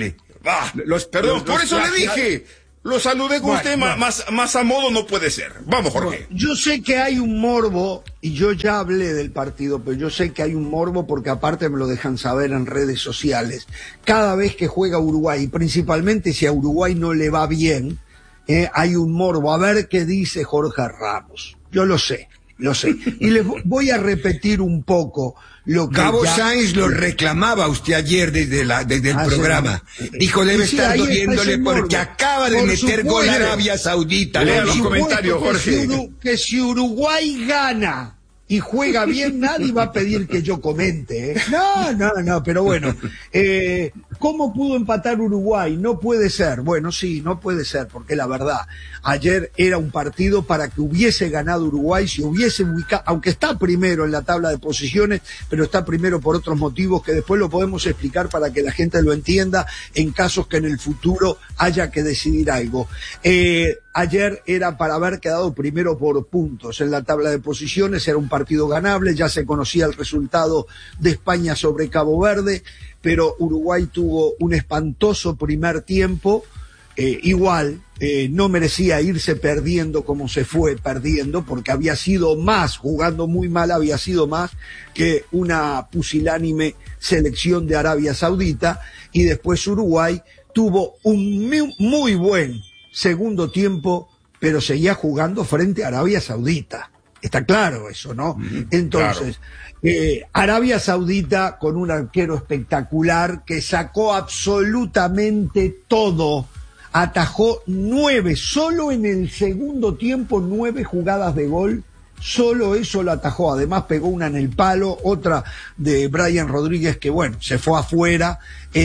Perdón, por eso le dije. Lo saludé con usted, más a modo no puede ser. Vamos, Jorge. Yo sé que hay un morbo, y yo ya hablé del partido, pero yo sé que hay un morbo porque aparte me lo dejan saber en redes sociales. Cada vez que juega Uruguay, y principalmente si a Uruguay no le va bien, hay un morbo. A ver qué dice Jorge Ramos. Yo lo sé. Y les voy a repetir un poco lo que Gabo Sainz lo reclamaba usted ayer desde el programa. Dijo, debe estar doliéndole porque acaba de meter gol a Arabia Saudita. Lea los comentarios, Jorge. Que si Uruguay gana y juega bien, nadie va a pedir que yo comente. No, pero bueno. ¿Cómo pudo empatar Uruguay? No puede ser. Bueno, sí, no puede ser, porque la verdad, ayer era un partido para que hubiese ganado Uruguay, si hubiese ubicado, aunque está primero en la tabla de posiciones, pero está primero por otros motivos que después lo podemos explicar para que la gente lo entienda en casos que en el futuro haya que decidir algo. Ayer era para haber quedado primero por puntos en la tabla de posiciones, era un partido ganable, ya se conocía el resultado de España sobre Cabo Verde, pero Uruguay tuvo un espantoso primer tiempo, igual no merecía irse perdiendo como se fue perdiendo, porque había sido más, jugando muy mal, había sido más que una pusilánime selección de Arabia Saudita, y después Uruguay tuvo un muy buen segundo tiempo, pero seguía jugando frente a Arabia Saudita. Está claro eso, ¿no? Entonces, Arabia Saudita con un arquero espectacular que sacó absolutamente todo, atajó 9, solo en el segundo tiempo 9 jugadas de gol, solo eso lo atajó, además pegó una en el palo, otra de Brian Rodríguez que bueno, se fue afuera.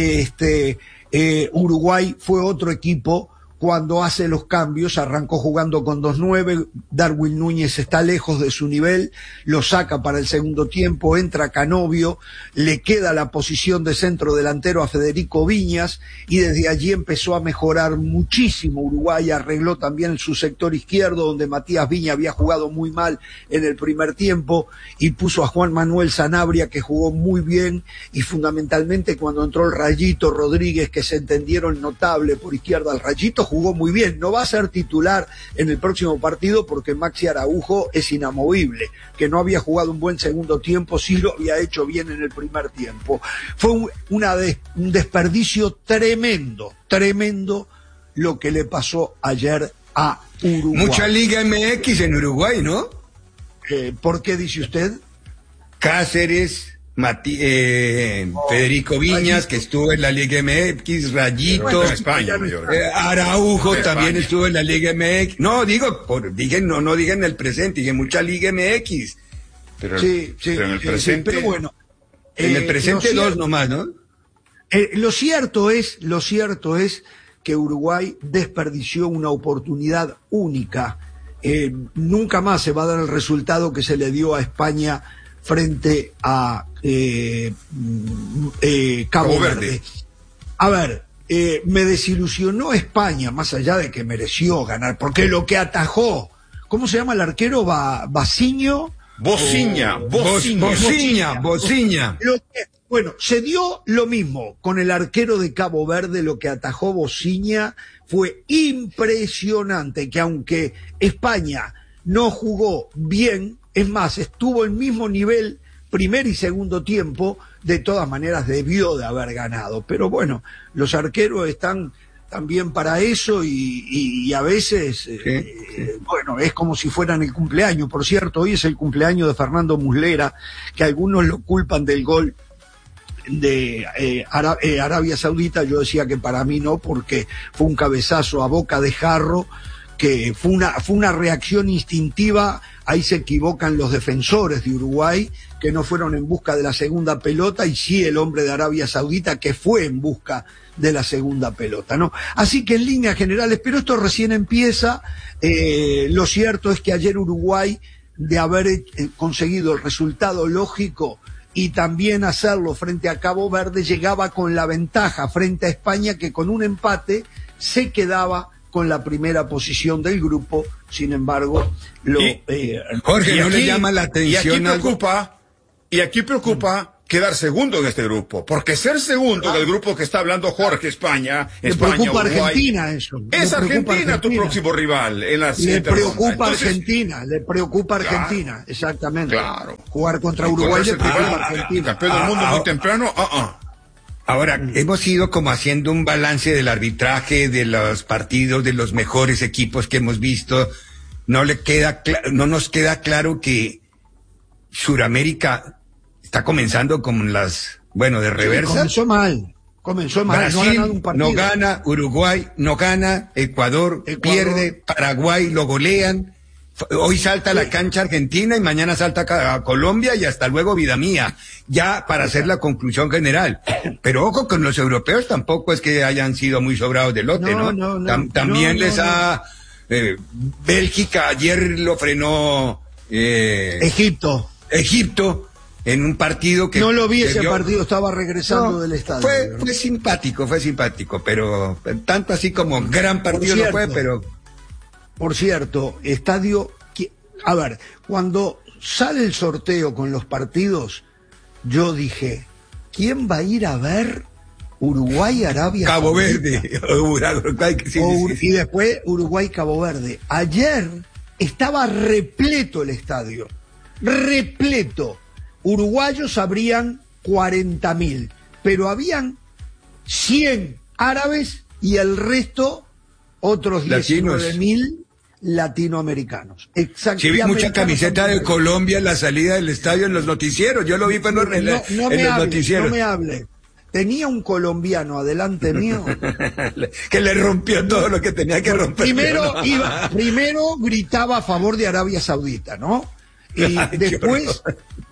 Uruguay fue otro equipo cuando hace los cambios, arrancó jugando con 2-9, Darwin Núñez está lejos de su nivel, lo saca para el segundo tiempo, entra Canovio, le queda la posición de centro delantero a Federico Viñas, y desde allí empezó a mejorar muchísimo Uruguay, arregló también su sector izquierdo, donde Matías Viña había jugado muy mal en el primer tiempo, y puso a Juan Manuel Sanabria, que jugó muy bien, y fundamentalmente cuando entró el Rayito Rodríguez, que se entendieron notable por izquierda, el Rayito jugó muy bien, no va a ser titular en el próximo partido porque Maxi Araujo es inamovible, que no había jugado un buen segundo tiempo, sí lo había hecho bien en el primer tiempo. Fue un desperdicio tremendo lo que le pasó ayer a Uruguay. Mucha Liga MX en Uruguay, ¿no? ¿Por qué dice usted? Cáceres, Federico Viñas, que estuvo en la Liga MX, Rayito, España, Araujo también estuvo en la Liga MX. No, digo, no digan el presente, digan mucha Liga MX. Pero en el presente, pero bueno. En el presente dos nomás, ¿no? Lo cierto es que Uruguay desperdició una oportunidad única. Nunca más se va a dar el resultado que se le dio a España frente a Cabo Verde. A ver, me desilusionó España, más allá de que mereció ganar, porque lo que atajó, ¿cómo se llama el arquero? Bociña. Bueno, se dio lo mismo con el arquero de Cabo Verde, lo que atajó Bociña fue impresionante, que aunque España no jugó bien, es más, estuvo al mismo nivel primer y segundo tiempo, de todas maneras debió de haber ganado. Pero bueno, los arqueros están también para eso y a veces, bueno, es como si fueran el cumpleaños. Por cierto, hoy es el cumpleaños de Fernando Muslera, que algunos lo culpan del gol de Arabia Saudita. Yo decía que para mí no, porque fue un cabezazo a boca de jarro, que fue una reacción instintiva. Ahí se equivocan los defensores de Uruguay, que no fueron en busca de la segunda pelota, y sí el hombre de Arabia Saudita, que fue en busca de la segunda pelota, ¿no? Así que en líneas generales, pero esto recién empieza. Lo cierto es que ayer Uruguay, de haber conseguido el resultado lógico y también hacerlo frente a Cabo Verde, llegaba con la ventaja frente a España, que con un empate se quedaba con la primera posición del grupo. Sin embargo, Jorge, ¿no le llama la atención? Y aquí preocupa quedar segundo en este grupo, porque ser segundo en el grupo que está hablando Jorge, España, preocupa Uruguay, Argentina eso. Es Argentina tu próximo rival en la siguiente ronda. Le preocupa Argentina, exactamente. Claro. Jugar contra Uruguay le preocupa Argentina. Campeón del mundo muy temprano, Ahora, hemos ido como haciendo un balance del arbitraje, de los partidos, de los mejores equipos que hemos visto. No nos queda claro que Suramérica está comenzando como de reversa. Comenzó mal. Brasil no ha ganado un partido. No gana, Uruguay no gana, Ecuador pierde, Paraguay lo golean. Hoy salta a la cancha Argentina y mañana salta a Colombia y hasta luego, vida mía. Ya para hacer la conclusión general. Pero ojo con los europeos, tampoco es que hayan sido muy sobrados de lote, ¿no? También les ha... Bélgica ayer lo frenó... Egipto. En un partido que... No lo vi ese partido, estaba regresando del estadio. Fue simpático, pero tanto así como gran partido no fue, pero... Por cierto, estadio... A ver, cuando sale el sorteo con los partidos, yo dije, ¿quién va a ir a ver Uruguay, Arabia Cabo Saudita? Verde. Y después Uruguay, Cabo Verde. Ayer estaba repleto el estadio. Repleto. Uruguayos habrían 40.000, pero habían 100 árabes y el resto, otros 19.000 latinoamericanos. Exactamente. Sí, vi mucha camiseta de Colombia en la salida del estadio en los noticieros. Yo lo vi en los noticieros. No me hable. Tenía un colombiano adelante mío que le rompió todo lo que tenía que romper. Primero gritaba a favor de Arabia Saudita, ¿no? Y después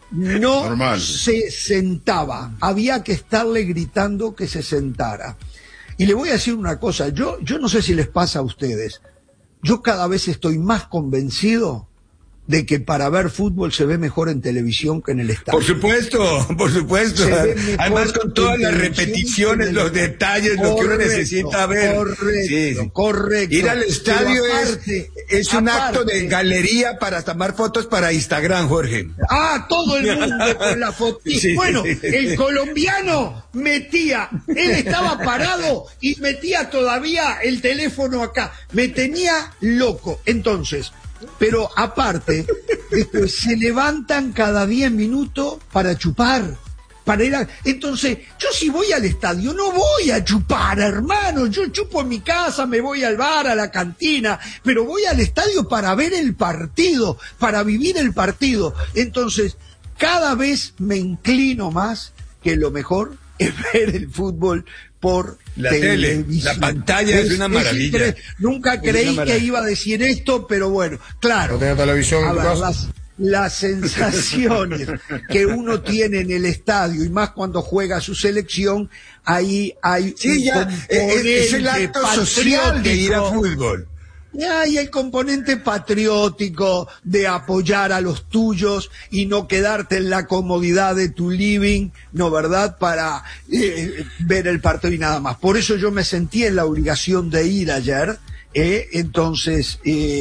se sentaba. Había que estarle gritando que se sentara. Y le voy a decir una cosa, yo no sé si les pasa a ustedes, yo cada vez estoy más convencido de que para ver fútbol se ve mejor en televisión que en el estadio. Por supuesto. Además con todas las repeticiones, los detalles, lo que uno necesita ver. Correcto. Ir al estadio es un acto de galería para tomar fotos para Instagram, Jorge. Todo el mundo con la foto. Bueno, el colombiano él estaba parado y metía todavía el teléfono acá. Me tenía loco. Entonces, pero aparte, se levantan cada 10 minutos para chupar, Entonces, yo si voy al estadio no voy a chupar, hermano, yo chupo en mi casa, me voy al bar, a la cantina, pero voy al estadio para ver el partido, para vivir el partido. Entonces, cada vez me inclino más que lo mejor es ver el fútbol por la tele, la pantalla es una maravilla. Nunca creí que iba a decir esto, pero bueno, claro. ¿No tenés televisión en tu casa? Las sensaciones que uno tiene en el estadio, y más cuando juega su selección, ahí hay es el acto social de ir a fútbol. Hay el componente patriótico de apoyar a los tuyos y no quedarte en la comodidad de tu living, ¿no verdad?, para ver el partido y nada más. Por eso yo me sentí en la obligación de ir ayer, entonces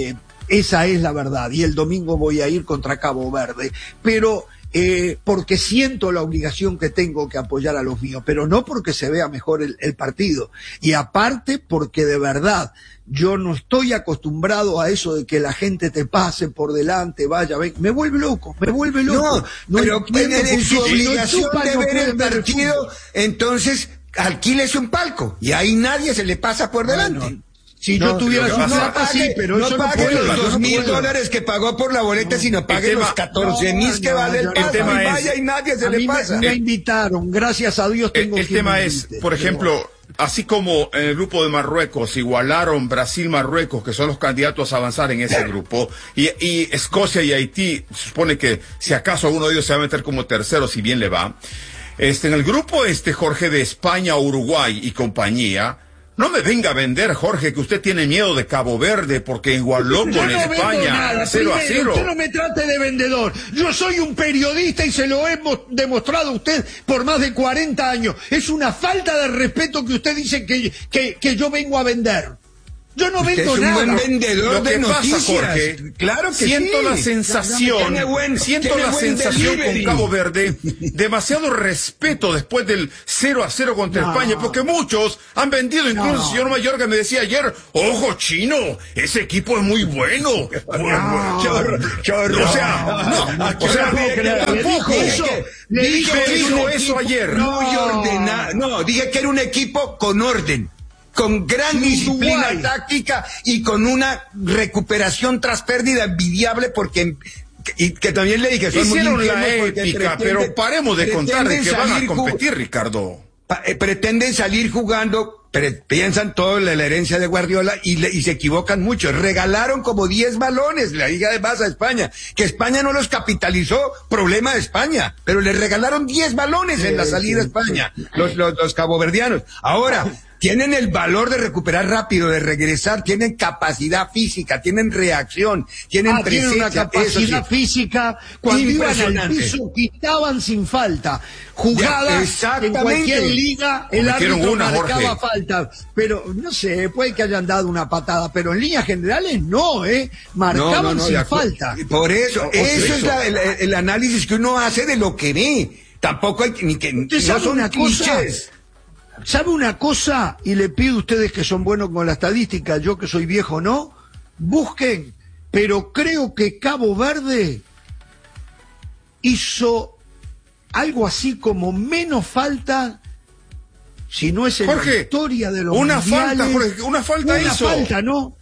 esa es la verdad, y el domingo voy a ir contra Cabo Verde, pero porque siento la obligación que tengo que apoyar a los míos, pero no porque se vea mejor el partido, y aparte porque de verdad yo no estoy acostumbrado a eso de que la gente te pase por delante, vaya, ven, me vuelve loco. No, pero en su obligación de ver el partido, entonces alquiles un palco y ahí nadie se le pasa por delante. Bueno, si yo tuviera su plata, sí, pero no eso pague no puedo, los $2,000 que pagó por la boleta, sino pague los 14,000 que vale el pase. tema y vaya es, y nadie se le pasa. Me invitaron, gracias a Dios tengo el tema es, por ejemplo, así como en el grupo de Marruecos igualaron Brasil-Marruecos, que son los candidatos a avanzar en ese grupo, y Escocia y Haití, se supone que si acaso alguno de ellos se va a meter como tercero, si bien le va. En el grupo Jorge, de España, Uruguay y compañía, no me venga a vender, Jorge, que usted tiene miedo de Cabo Verde porque igualó con España 0-0. Usted no me trate de vendedor. Yo soy un periodista y se lo hemos demostrado a usted por más de 40 años. Es una falta de respeto que usted dice que yo vengo a vender. Yo no Usted vendo es un nada. buen vendedor Lo que de pasa, noticias. Jorge, Claro que siento sí. la sensación, Tiene buen sensación delivery. con Cabo Verde, demasiado respeto después del 0-0 contra España, porque muchos han vendido, incluso el señor Mayorga me decía ayer, ojo chino, ese equipo es muy bueno. Chorro. O sea, tampoco. Le dijo eso ayer. Muy ordenado. No, dije que era un equipo con orden, con gran disciplina táctica y con una recuperación tras pérdida envidiable, porque y que también le dije, son muy hicieron la ingenuos porque épica, pero paremos de contar de que van a competir, Ricardo. Pretenden salir jugando, piensan todo en la herencia de Guardiola y se equivocan mucho. Regalaron como 10 balones la Liga de Base a España, que España no los capitalizó, problema de España, pero le regalaron 10 balones en la salida a España, los caboverdianos. Ahora, tienen el valor de recuperar rápido, de regresar, tienen capacidad física, tienen reacción, tienen presencia. Tienen una capacidad física, cuando iban al piso quitaban sin falta. Jugadas en cualquier liga, el árbitro marcaba falta. Pero, no sé, puede que hayan dado una patada, pero en líneas generales no, marcaban sin falta. Por eso, eso es el análisis que uno hace de lo que ve. Tampoco hay ni que... ¿Usted sabe una cosa? ¿Sabe una cosa? Y le pido a ustedes que son buenos con la estadística, yo que soy viejo no, busquen, pero creo que Cabo Verde hizo algo así como menos falta, si no es en la historia de los mundiales. Una falta hizo. Una falta, ¿no?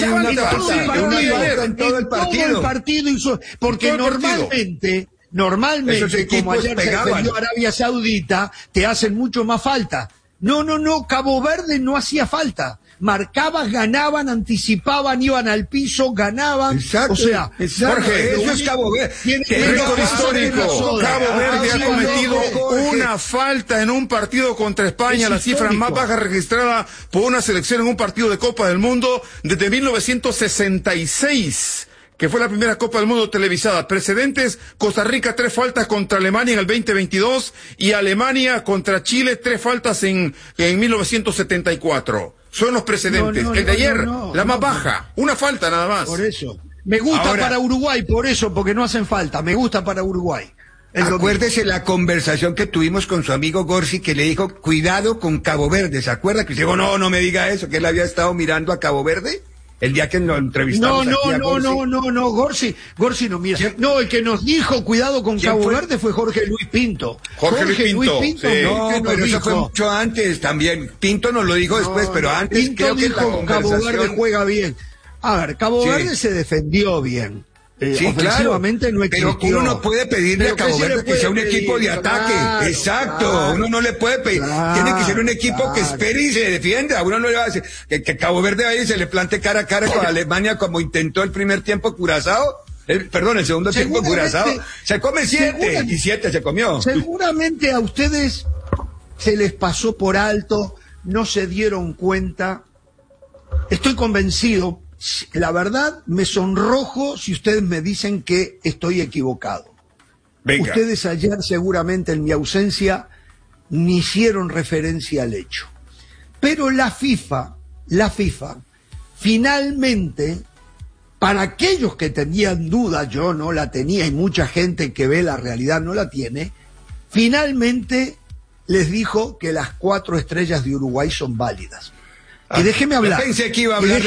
En todo el partido hizo, porque normalmente, como ayer se defendió Arabia Saudita, te hacen mucho más falta. No, Cabo Verde no hacía falta. Marcaban, ganaban, anticipaban, iban al piso, ganaban. Exacto. O sea, Jorge, eso es Cabo Verde. Récord histórico. Cabo Verde ha cometido una falta en un partido contra España, la cifra más baja registrada por una selección en un partido de Copa del Mundo desde 1966. Que fue la primera Copa del Mundo televisada. Precedentes, Costa Rica 3 faltas contra Alemania en el 2022 y Alemania contra Chile 3 faltas en 1974. Son los precedentes. El de ayer, la más baja. Una falta nada más. Por eso. Me gusta para Uruguay, por eso, porque no hacen falta. Me gusta para Uruguay. Acuérdese la conversación que tuvimos con su amigo Gorsi, que le dijo, cuidado con Cabo Verde. ¿Se acuerda? Que dijo, no me diga eso, que él había estado mirando a Cabo Verde. El día que lo entrevistamos Gorsi no mira. No, el que nos dijo cuidado con Cabo Verde fue Jorge Luis Pinto. Jorge Luis Pinto. Sí. No, pero eso fue mucho antes también. Pinto nos lo dijo después, pero antes Pinto creo que dijo Cabo Verde juega bien. A ver, Cabo Verde se defendió bien. Ofensivamente no existió. Pero uno no puede pedirle a Cabo Verde que sea un equipo de ataque. Exacto. Uno no le puede pedir. Tiene que ser un equipo que espere y se defienda. Uno no le va a decir que Cabo Verde vaya y se le plante cara a cara con Alemania como intentó el primer tiempo Curazao. El segundo tiempo Curazao. Se come 7 y 7 se comió. Seguramente a ustedes se les pasó por alto, no se dieron cuenta. Estoy convencido. La verdad, me sonrojo si ustedes me dicen que estoy equivocado. Venga. Ustedes ayer seguramente en mi ausencia ni hicieron referencia al hecho. Pero la FIFA, finalmente, para aquellos que tenían dudas, yo no la tenía y mucha gente que ve la realidad no la tiene, finalmente les dijo que las 4 estrellas de Uruguay son válidas. Y déjeme hablar. Yo pensé que iba a hablar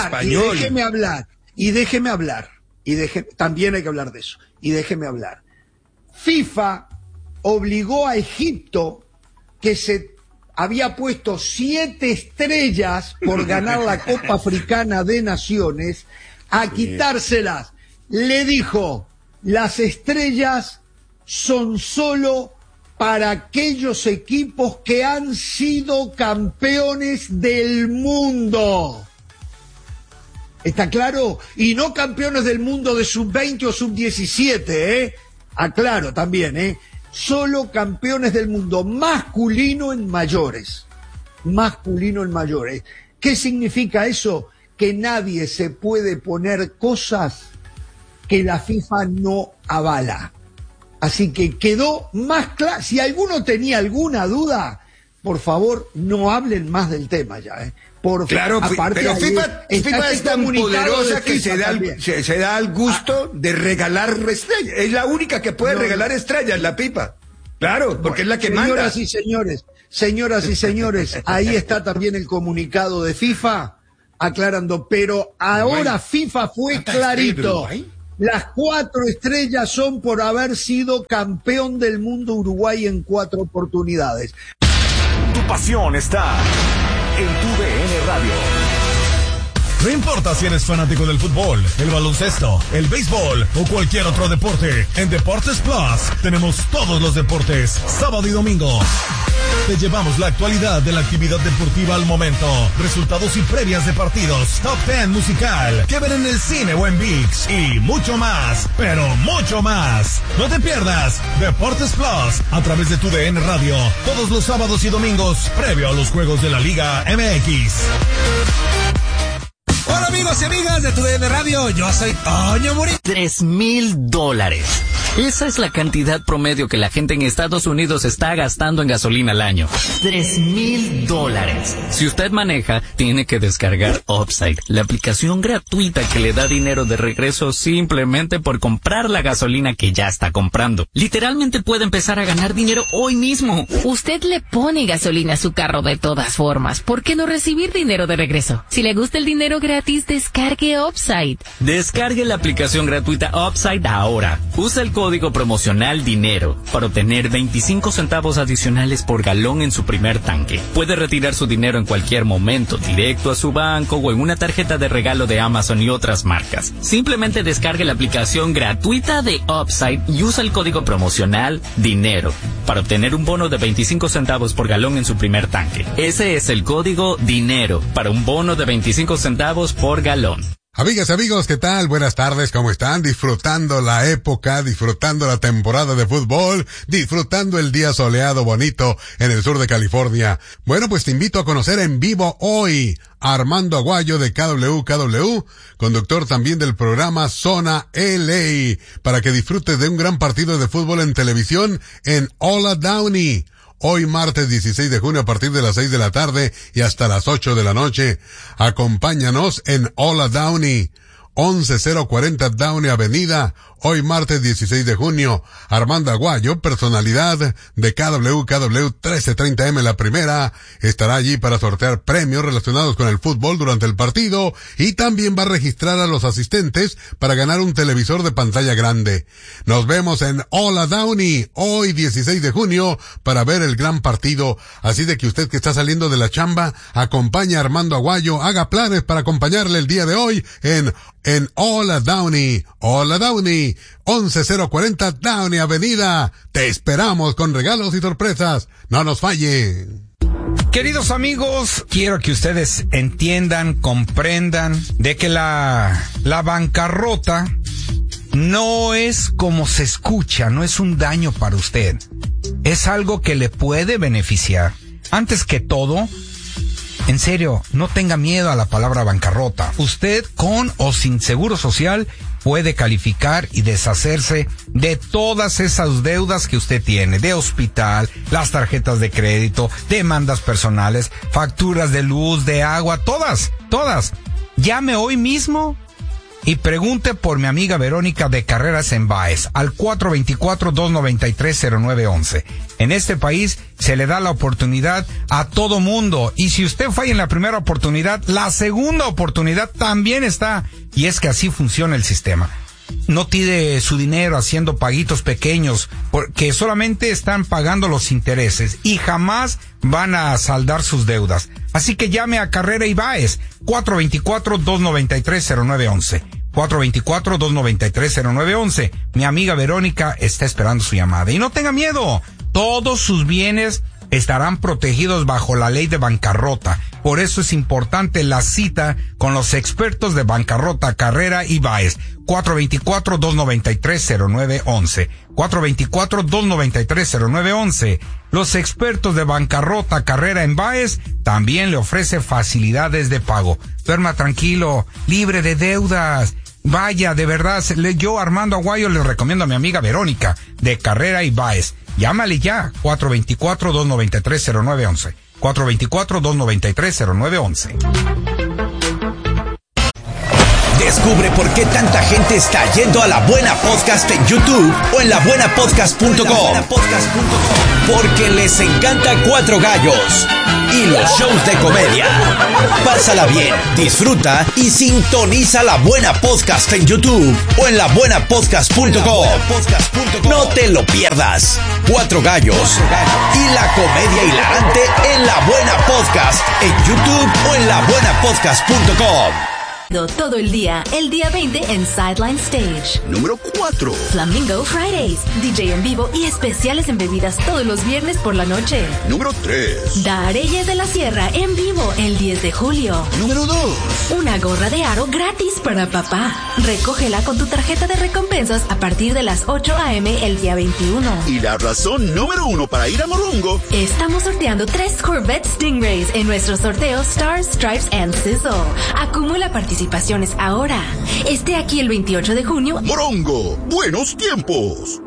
también hay que hablar de eso. Y déjeme hablar. FIFA obligó a Egipto, que se había puesto 7 estrellas por ganar la Copa Africana de Naciones, a quitárselas. Le dijo, las estrellas son solo para aquellos equipos que han sido campeones del mundo. ¿Está claro? Y no campeones del mundo de sub-20 o sub-17, Aclaro también, Solo campeones del mundo masculino en mayores. ¿Qué significa eso? Que nadie se puede poner cosas que la FIFA no avala. Así que quedó más claro. Si alguno tenía alguna duda, por favor, no hablen más del tema ya, Claro, pero FIFA es tan poderosa que se da el gusto de regalar estrellas. Es la única que puede regalar estrellas, la FIFA. Claro, porque es la que manda. Señoras y señores, ahí está también el comunicado de FIFA aclarando, pero ahora FIFA fue clarito. Las 4 estrellas son por haber sido campeón del mundo Uruguay en 4 oportunidades. Tu pasión está en tu DN Radio. No importa si eres fanático del fútbol, el baloncesto, el béisbol o cualquier otro deporte, en Deportes Plus tenemos todos los deportes, sábado y domingo. Te llevamos la actualidad de la actividad deportiva al momento, resultados y previas de partidos, top 10 musical, que ver en el cine o en ViX y mucho más, pero mucho más. No te pierdas Deportes Plus a través de tu DN Radio, todos los sábados y domingos, previo a los juegos de la Liga MX. Hola amigos y amigas de tu DN Radio, yo soy Toño Murillo. $3,000. Esa es la cantidad promedio que la gente en Estados Unidos está gastando en gasolina al año. $3,000. Si usted maneja, tiene que descargar Upside, la aplicación gratuita que le da dinero de regreso simplemente por comprar la gasolina que ya está comprando. Literalmente puede empezar a ganar dinero hoy mismo. Usted le pone gasolina a su carro de todas formas. ¿Por qué no recibir dinero de regreso? Si le gusta el dinero gratis, descargue Upside. Descargue la aplicación gratuita Upside ahora. Usa el código promocional DINERO para obtener 25 centavos adicionales por galón en su primer tanque. Puede retirar su dinero en cualquier momento, directo a su banco o en una tarjeta de regalo de Amazon y otras marcas. Simplemente descargue la aplicación gratuita de Upside y usa el código promocional DINERO para obtener un bono de 25 centavos por galón en su primer tanque. Ese es el código DINERO para un bono de 25 centavos por galón. Amigas y amigos, ¿qué tal? Buenas tardes, ¿cómo están? Disfrutando la época, disfrutando la temporada de fútbol, disfrutando el día soleado bonito en el sur de California. Bueno, pues te invito a conocer en vivo hoy a Armando Aguayo de KWKW, conductor también del programa Zona LA, para que disfrutes de un gran partido de fútbol en televisión en Ola Downey. Hoy martes 16 de junio a partir de las 6 de la tarde y hasta las 8 de la noche. Acompáñanos en Ola Downey, 11040 Downey Avenida. Hoy martes 16 de junio, Armando Aguayo, personalidad de KWKW 1330M La Primera, estará allí para sortear premios relacionados con el fútbol durante el partido y también va a registrar a los asistentes para ganar un televisor de pantalla grande. Nos vemos en Ola Downey hoy 16 de junio para ver el gran partido. Así de que usted que está saliendo de la chamba, acompañe a Armando Aguayo, haga planes para acompañarle el día de hoy en Ola Downey. Ola Downey, 11040 Downey Avenida. Te esperamos con regalos y sorpresas. No nos falle. Queridos amigos, quiero que ustedes entiendan, comprendan de que la bancarrota no es como se escucha, no es un daño para usted. Es algo que le puede beneficiar. Antes que todo, en serio, no tenga miedo a la palabra bancarrota. Usted, con o sin seguro social, puede calificar y deshacerse de todas esas deudas que usted tiene, de hospital, las tarjetas de crédito, demandas personales, facturas de luz, de agua, todas. Llame hoy mismo y pregunte por mi amiga Verónica de Carreras en Baez al 424-293-0911. En este país se le da la oportunidad a todo mundo, y si usted falla en la primera oportunidad, la segunda oportunidad también está, y es que así funciona el sistema. No tire su dinero haciendo paguitos pequeños, porque solamente están pagando los intereses y jamás van a saldar sus deudas. Así que llame a Carrera y Baez, 424-293-0911. 424-293-0911. Mi amiga Verónica está esperando su llamada. Y no tenga miedo, todos sus bienes estarán protegidos bajo la ley de bancarrota. Por eso es importante la cita con los expertos de bancarrota Carrera y Baez. 424-293-0911. 424-293-0911. Los expertos de bancarrota Carrera en Baez también le ofrece facilidades de pago. Duerma tranquilo, libre de deudas. Vaya, de verdad, yo Armando Aguayo le recomiendo a mi amiga Verónica de Carrera y Baez. Llámale ya, 424-293-0911. 424-293-0911. Descubre por qué tanta gente está yendo a La Buena Podcast en YouTube o en labuenapodcast.com. Porque les encanta Cuatro Gallos y los shows de comedia. Pásala bien, disfruta y sintoniza La Buena Podcast en YouTube o en labuenapodcast.com. No te lo pierdas. Cuatro Gallos y la comedia hilarante en La Buena Podcast en YouTube o en labuenapodcast.com. Todo el día 20 en Sideline Stage. Número 4. Flamingo Fridays, DJ en vivo y especiales en bebidas todos los viernes por la noche. Número 3. Dareyes de la Sierra en vivo el 10 de julio. Número 2. Una gorra de aro gratis para papá. Recógela con tu tarjeta de recompensas a partir de las 8 a.m. el día 21. Y la razón número 1 para ir a Morongo. Estamos sorteando 3 Corvette Stingrays en nuestro sorteo Stars, Stripes and Sizzle. Acumula participaciones ahora. Esté aquí el 28 de junio. Morongo, buenos tiempos.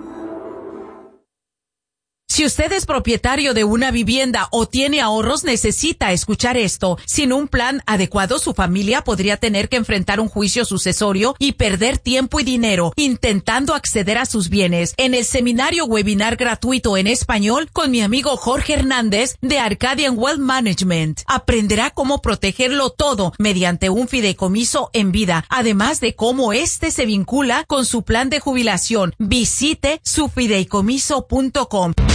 Si usted es propietario de una vivienda o tiene ahorros, necesita escuchar esto. Sin un plan adecuado, su familia podría tener que enfrentar un juicio sucesorio y perder tiempo y dinero intentando acceder a sus bienes. En el seminario webinar gratuito en español con mi amigo Jorge Hernández de Arcadian Wealth Management, aprenderá cómo protegerlo todo mediante un fideicomiso en vida, además de cómo este se vincula con su plan de jubilación. Visite sufideicomiso.com.